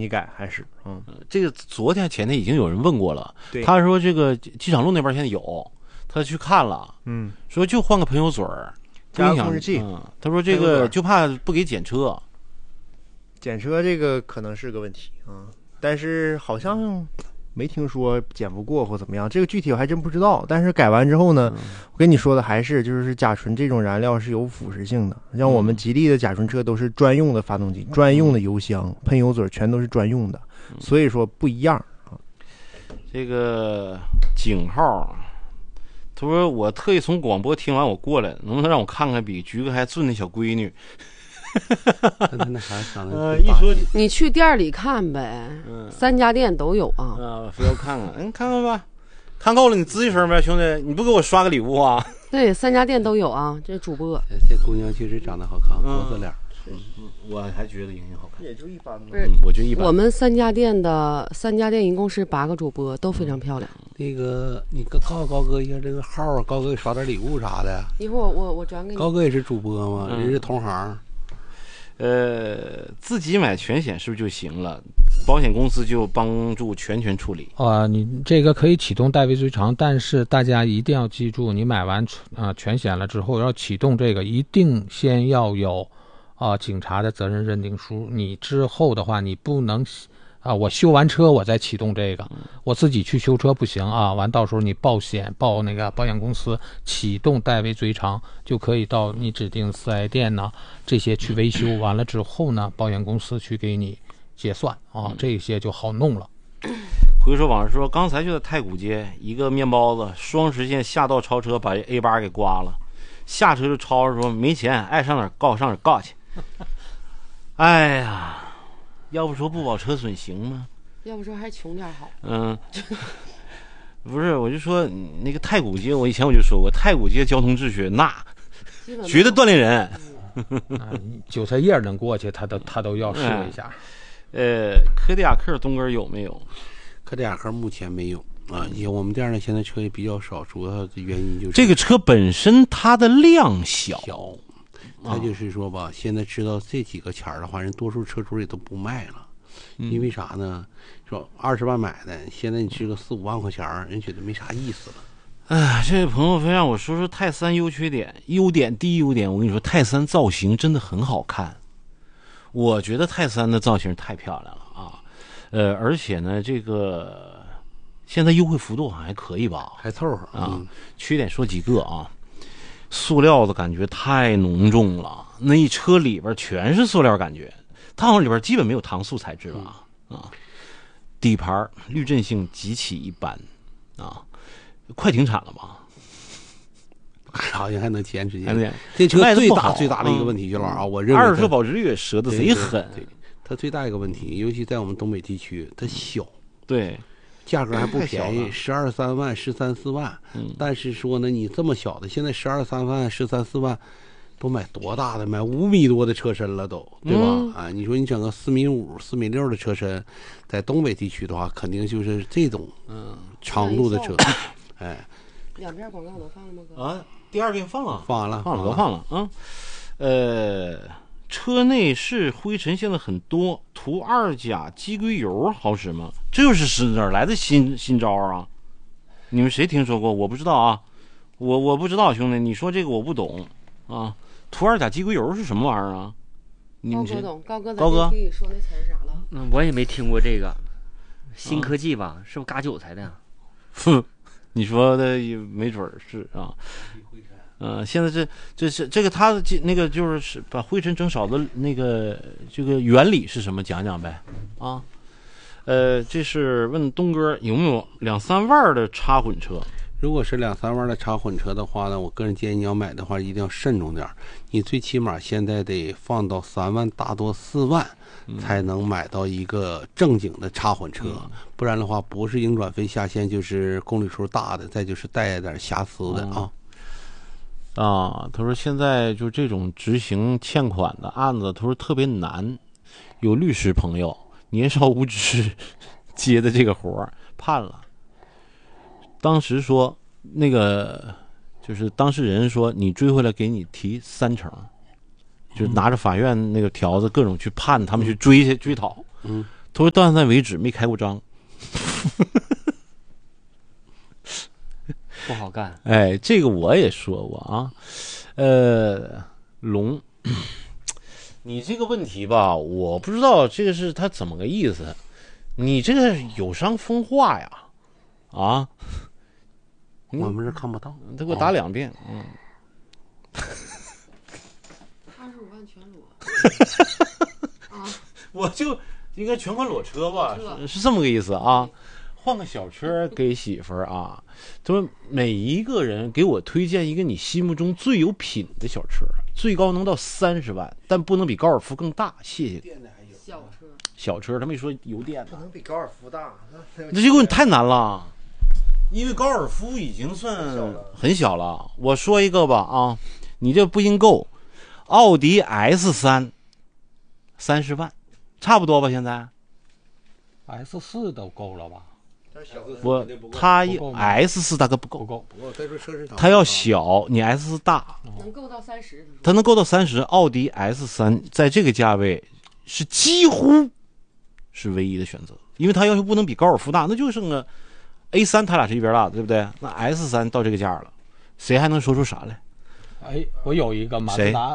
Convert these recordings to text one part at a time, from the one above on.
你改还是这个昨天前天已经有人问过了， 对， 他说这个机场路那边现在有，他去看了，说就换个喷油嘴儿， 加个控制器， 他说这个就怕不给检车， 检车这个可能是个问题但是好像没听说检不过或怎么样，这个具体我还真不知道。但是改完之后呢，我跟你说的还是就是甲醇这种燃料是有腐蚀性的，像我们吉利的甲醇车都是专用的发动机、专用的油箱、喷油嘴全都是专用的，所以说不一样这个井号，他说我特意从广播听完我过来，能不能让我看看比菊哥还俊那小闺女？ 那孩子长得一说你去店里看呗，3家店都有非要看看，看看吧，看够了你吱一声呗，兄弟，你不给我刷个礼物啊？ 对，3家店都有啊，这主播。 这姑娘确实长得好看，国色脸。 我还觉得莹莹好看， 也就一般吧。 我觉得一般。 我们3家店一共是8个主播，都非常漂亮。 那个，你告诉高哥一下这个号啊，高哥给刷点礼物啥的。 一会儿我转给你。 高哥也是主播嘛，人是同行。 自己买全险是不是就行了？保险公司就帮助全处理你这个可以启动代位追偿，但是大家一定要记住，你买完全险了之后要启动这个，一定先要有警察的责任认定书。你之后的话，你不能我修完车我再启动这个，我自己去修车不行完到时候你报那个保险公司启动代位追偿，就可以到你指定4S店呢这些去维修，完了之后呢保险公司去给你结算这些就好弄了。 回说网上说，刚才就在太古街，一个面包子双实线下道超车把 A8 给刮了，下车就吵着说没钱，爱上哪儿告上哪儿告去。哎呀，要不说不保车损行吗？ 要不说还穷点好。 不是，我就说那个太古街，我以前我就说过，太古街交通秩序那绝对锻炼人。 韭菜叶能过去，他都要试一下。 柯迪亚克东哥有没有？ 柯迪亚克目前没有也我们店呢现在车也比较少，主要的原因就是这个车本身它的量小。 他就是说吧，现在知道这几个钱的话，人多数车主也都不卖了，因为啥呢？说20万买的，现在你值个4-5万块钱，人觉得没啥意思了。 这位朋友非让我说说泰3优缺点。第一优点，我跟你说，泰3造型真的很好看，我觉得泰3的造型太漂亮了而且呢，这个现在优惠幅度好像还可以吧， 还凑合缺点说几个塑料的感觉太浓重了，那一车里边全是塑料感觉，它好像里边基本没有搪塑材质吧底盘滤震性极其一般快停产了吧？ 好像还能坚持还能这车最大的一个问题就是我认为 20手保值率折得贼狠。 对，它最大一个问题，尤其在我们东北地区，它小， 对， 价格还不便宜，12-13万，13-14万。但是说呢，你这么小的，现在12-13万，13-14万，都买多大的？买5米多的车身了都，对吧？你说你整个4.5米、4.6米的车身，在东北地区的话，肯定就是这种长度的车。 两边广告能放了吗哥？ 第2遍放了， 放了车内是灰尘现在很多，涂2甲鸡龟油好使吗？这又是哪儿来的新招啊？你们谁听说过？我不知道我不知道，兄弟，你说这个我不懂涂2甲鸡龟油是什么玩意儿啊？你们谁懂？ 高哥说那词儿啥了？ 我也没听过这个新科技吧？是不是嘎韭菜的？ 你说的没准是现在这个它的那个就是把灰尘整少的那个这个原理是什么？讲讲呗这是问东哥有没有2-3万的插混车？ 如果是2-3万的插混车的话呢，我个人建议你要买的话一定要慎重点，你最起码现在得放到3万，大多4万才能买到一个正经的插混车，不然的话不是应转飞下线就是公里数大的，再就是带点瑕疵的他说现在就这种执行欠款的案子，他说特别难，有律师朋友年少无知接的这个活判了。当时说那个就是当事人说你追回来给你提3成，就拿着法院那个条子各种去判他们去追讨。 他说到现在为止没开过张。 不好干。 哎，这个我也说过啊。龙，你这个问题吧，我不知道这个是他怎么个意思。你这个有伤风化呀，啊？ 我们是看不到。 他给我打2遍，嗯。 25万全裸。啊， 我就应该全款裸车吧，是这么个意思啊。换个小车给媳妇儿啊，他说每一个人给我推荐一个你心目中最有品的小车，最高能到30万，但不能比高尔夫更大。谢谢。 小车， 小车他没说油电的， 不能比高尔夫大， 这结果你太难了，因为高尔夫已经算很小了。我说一个吧啊，你这不应够，奥迪 S3 30万，差不多吧？现在 S4 都够了吧？ 他 S4 大概不够， 再说车市场， 他要小，你 S4 大， 能够到30， 他能够到30。奥迪 S3 在这个价位是几乎是唯一的选择，因为他要求不能比高尔夫大，那就剩个 A3， 他俩是一边大的，对不对？那 S3 到这个价了，谁还能说出啥来？ 哎，我有一个马自达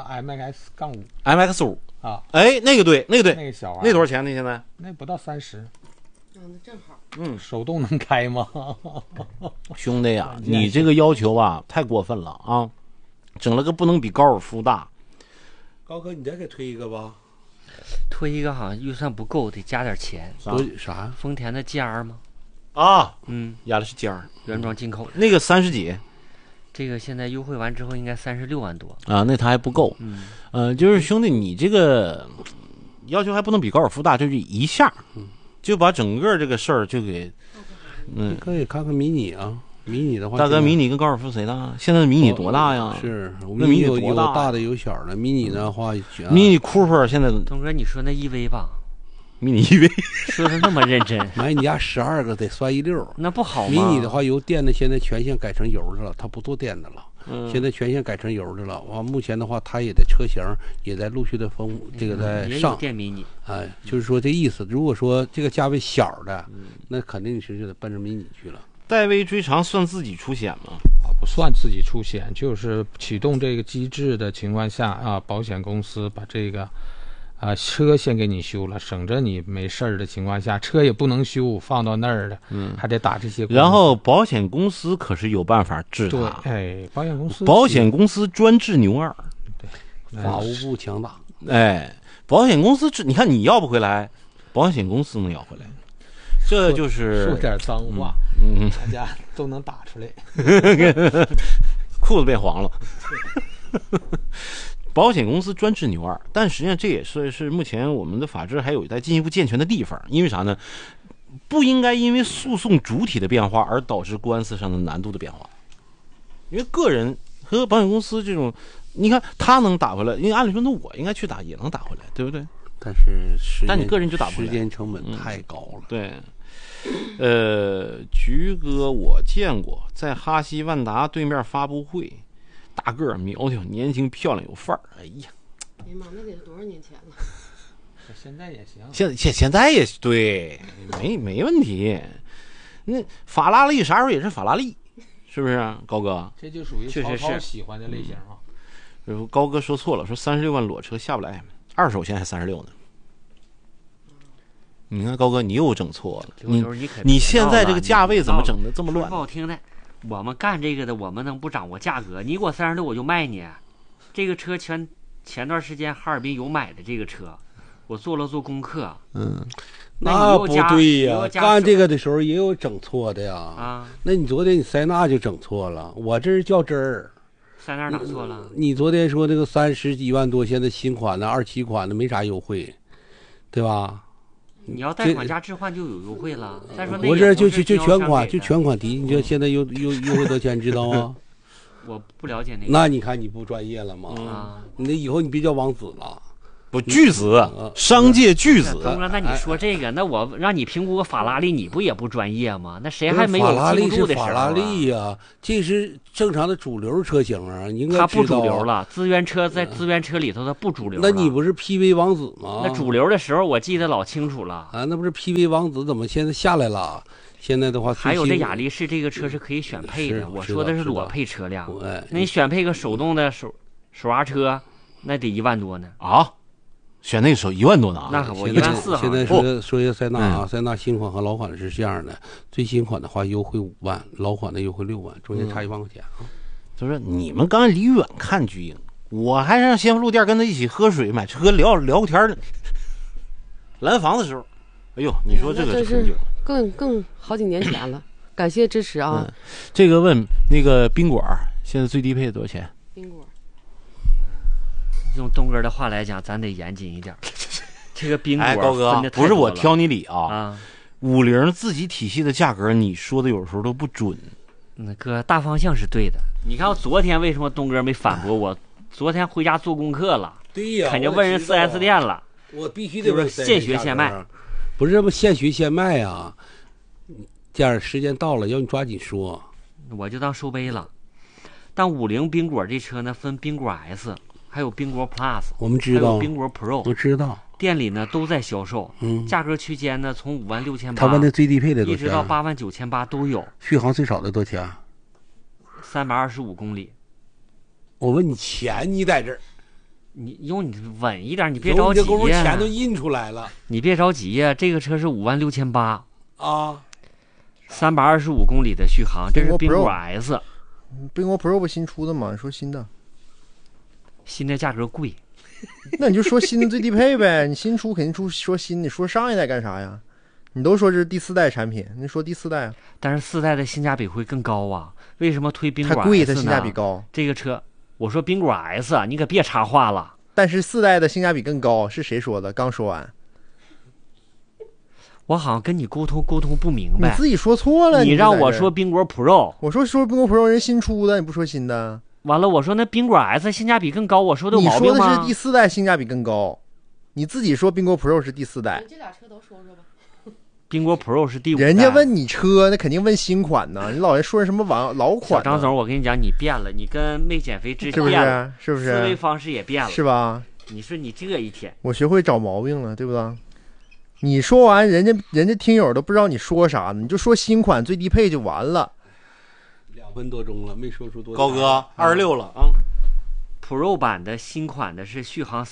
MX-5 啊， 哎，那个对， 那个小玩意儿， 那多少钱呢？现在那不到30。 那正好。 手动能开吗？ 兄弟呀，你这个要求啊太过分了啊！整了个不能比高尔夫大。 高哥，你再给推一个吧。 推一个好像预算不够，得加点钱。 啥呀？ 丰田的 GR 吗？ 啊，压的是尖儿， 原装进口。 那个30几， 这个现在优惠完之后应该36万多啊，那它还不够。就是兄弟，你这个要求还不能比高尔夫大，就是一下。就把整个这个事儿就给， 你可以看看迷你啊，迷你的话， 大哥，迷你跟高尔夫谁大？现在的迷你多大呀？ 是， 那迷你有多大？ 大的有小的，迷你的话， 迷你 Cooper 现在， 东哥，你说那 EV 吧？ 迷你 EV 说的那么认真， 买你家12个得算16， 那不好吗？ 迷你的话，由电的现在全线改成油的了，它不做电的了。现在全线改成油的了。目前的话，它也的车型也在陆续的这个在上。 电迷你， 哎，就是说这意思。如果说这个价位小的，那肯定是就得奔着迷你去了。 戴威追偿算自己出险吗？ 不算自己出险，就是启动这个机制的情况下啊，保险公司把这个车先给你修了，省着你没事儿的情况下，车也不能修，放到那儿的，还得打这些。 然后保险公司可是有办法治它。 对，哎， 保险公司专治牛二， 对， 法务部强大。 哎，保险公司治，你看你要不回来，保险公司能要回来，这就是说点脏话，大家都能打出来， 裤子变黄了。保险公司专治牛二，但实际上这也是目前我们的法制还有待进一步健全的地方。因为啥呢？不应该因为诉讼主体的变化而导致官司上的难度的变化。因为个人和保险公司这种，你看他能打回来，因为按理说那我应该去打也能打回来，对不对？但你个人就打不回来， 时间成本太高了。 对。菊哥我见过，在哈西万达对面发布会。大个儿苗条，年轻漂亮有范儿。哎呀， 哎呀妈，那得多少年前了？ 现在也行， 现在也对，没问题。那法拉利啥时候也是法拉利，是不是啊，高哥？ 这就属于曹操喜欢的类型啊。 高哥说错了，说36万裸车下不来，2手钱还36呢。你看高哥，你又整错了。你现在这个价位怎么整的这么乱？ 不好听的。我们干这个的，我们能不掌握价格？你给我36，我就卖你。这个车前段时间哈尔滨有买的这个车，我做功课。 那不对呀，干这个的时候也有整错的呀。啊，那你昨天你塞纳就整错了，我这是较真儿。 塞纳哪错了？ 你昨天说这个30几万多，现在新款的27款的没啥优惠，对吧？ 你要贷款加置换就有优惠了。再说我这就全款，就全款提。你这现在优惠多少钱，你知道吗？ 我不了解那个。 那你看你不专业了吗？ 啊， 你那以后你别叫王子了， 不巨子，商界巨子。 东哥，那你说这个，那我让你评估个法拉利，你不也不专业吗？那谁还没有记不住的时候啊？ 法拉利呀，这是正常的主流车型啊，应该它不主流了，资源车在资源车里头它不主流了。 那你不是 PV 王子吗？ 那主流的时候我记得老清楚了啊，那不是 PV 王子，怎么现在下来了？现在的话， 还有这雅力士这个车是可以选配的，我说的是裸配车辆。那你选配个手动的手刹车，那得1万多呢啊！选那个手1万多呢啊！ 那可不14000。 现在说一下塞纳啊，塞纳新款和老款是这样的，最新款的话优惠5万，老款的优惠6万，中间差1万块钱啊。 就是你们刚才离远看巨婴，我还上先锋路店跟他一起喝水、买车、聊个天呢。蓝房的时候，哎呦，你说这个成就， 更好几年前了。感谢支持啊！ 这个问那个宾馆现在最低配多少钱？ 宾馆。 用东哥的话来讲，咱得严谨一点。这个宾馆高哥不是我挑你理啊，50自己体系的价格，你说的有时候都不准。 那哥大方向是对的。你看我昨天为什么东哥没反驳我？昨天回家做功课了， 对呀， 肯定问人 4S 店了。 我必须得问现学现卖， 不是这不现学现卖啊！这样时间到了，要你抓紧说。 我就当收杯了。但50宾果这车呢，分宾果 S。还有宾果 Plus， 我们知道， 还有宾果 Pro， 我知道， 店里呢都在销售，价格区间呢从56800， 他问的最低配的多少钱？ 一直到89800都有。 续航最少的多少钱 ？325公里。 我问你钱，你在这儿， 你稳一点，你别着急呀。 钱都印出来了， 你别着急呀。这个车是56800 啊 ，325公里的续航，这是宾果 S。 宾果 Pro 不新出的吗？你说新的。 新的价格贵， 那你就说新的最低配呗。你新出肯定出说新，你说上一代干啥呀？你都说这是第4代产品，你说第4代啊？ 但是4代的性价比会更高啊！为什么推宾果 S 呢？ 它贵，它性价比高。 这个车，我说宾果 S 啊，你可别插话了。 但是4代的性价比更高，是谁说的？刚说完。 我好像跟你沟通不明白。 你自己说错了。 你让我说宾果 Pro， 我说宾果 Pro 人新出的，你不说新的。 完了，我说那宾果 S 性价比更高，我说的有毛病吗？ 你说的是第4代性价比更高，你自己说宾果 Pro 是第4代。 这俩车都说说吧。 宾果 Pro 是第5代。 人家问你车，那肯定问新款呢。你老人说什么老款？ 张总，我跟你讲，你变了，你跟没减肥之前变了， 是不是？ 思维方式也变了， 是吧？ 你说你这一天， 我学会找毛病了，对不对？你说完，人家听友都不知道你说啥呢，你就说新款最低配就完了。 2分多钟了，没说出多。 高哥26了啊。 Pro 版的新款的是续航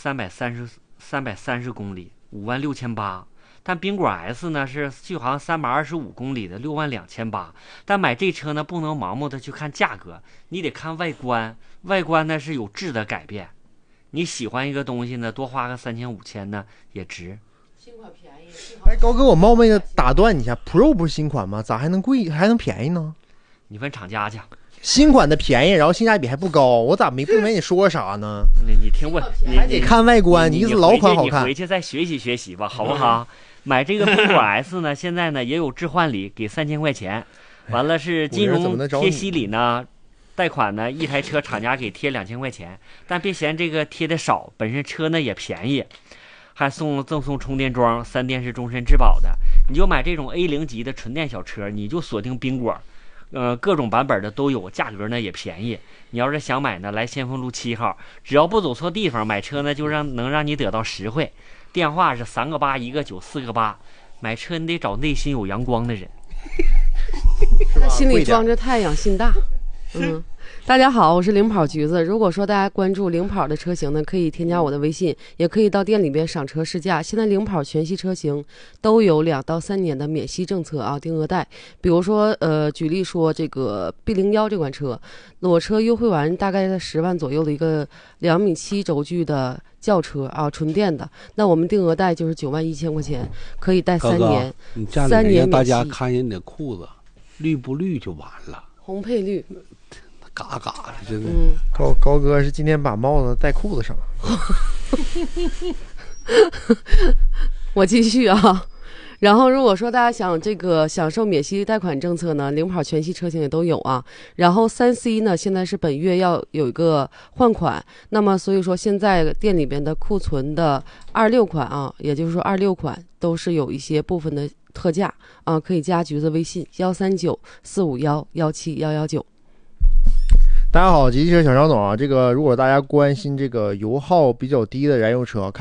330公里，56800，但宾果 S 呢是续航325公里的62800。但买这车呢不能盲目的去看价格，你得看外观，外观呢是有质的改变。你喜欢一个东西呢，多花个3000、5000呢也值。 新款便宜。 哎，高哥，我冒昧的打断你一下 ，Pro 不是新款吗？咋还能贵还能便宜呢？ 你问厂家去。 新款的便宜，然后性价比还不高，我咋不明你说啥呢？ 你听我，你还得看外观，你意思老款好看。 你回去再学习学习吧，好不好？买这个宾果 S 呢，现在呢也有置换礼，给3000块钱，完了是金融贴息礼呢，贷款呢一台车厂家给贴2000块钱，但别嫌这个贴的少，本身车呢也便宜，还赠送充电桩，3电是终身质保的。你就买这种 A0级的纯电小车，你就锁定宾果。各种版本的都有，价格呢也便宜。你要是想买呢，来先锋路7号，只要不走错地方，买车呢就能让你得到实惠。电话是3个8，1个9，4个8。买车你得找内心有阳光的人， 他心里装着太阳，心大。大家好，我是领跑橘子。如果说大家关注领跑的车型呢，可以添加我的微信，也可以到店里边赏车试驾。现在领跑全系车型都有2到3年的免息政策啊，定额贷。比如说举例说这个 B01这款车，裸车优惠完大概在10万左右的一个2.7米轴距的轿车啊，纯电的，那我们定额贷就是91000块钱，可以贷3年。 你站着让大家看见你的裤子绿不绿就完了， 红配绿。 嘎嘎的，真的。 高哥是今天把帽子戴裤子上。 我继续啊。 然后如果说大家想这个享受免息贷款政策呢，领跑全系车型也都有啊。然后3C 呢，现在是本月要有一个换款，那么所以说现在店里边的库存的26款啊，也就是说26款都是有一些部分的特价啊，可以加橘子微信13945117119。 大家好，吉利汽车小张总啊，这个如果大家关心这个油耗比较低的燃油车，